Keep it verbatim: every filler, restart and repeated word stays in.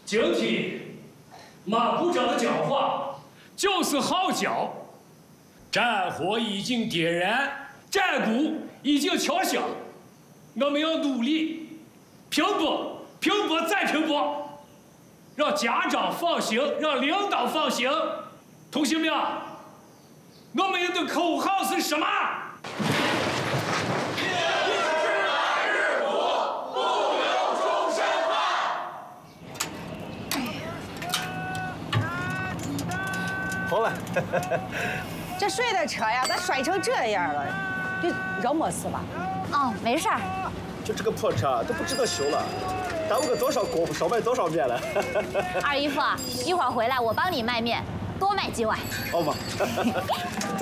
警惕马部长的讲话就是号角，战火已经点燃，战鼓已经敲响，我们要努力拼搏，拼搏再拼搏，让家长放心，让领导放心。同学们，我们的口号是什么？ 好了， 这谁的车呀？咋摔成这样了？这惹没事吧？ 哦，没事儿。 就这个破车都不值得修了，耽误个多少功夫，少卖多少面了。 二姨夫，一会儿回来我帮你卖面，多卖几碗。 好嘛。